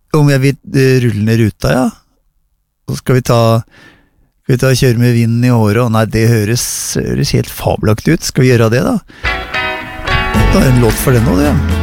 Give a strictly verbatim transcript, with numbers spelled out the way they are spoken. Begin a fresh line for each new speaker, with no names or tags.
Om jeg vil eh, rulle ned ruta, ja. Så skal vi ta, skal vi ta og kjøre med vinden i håret, og nei, det høres, høres helt fabelaktig ut. Skal vi gjøre det da? Da er en låt for det nå, det, ja.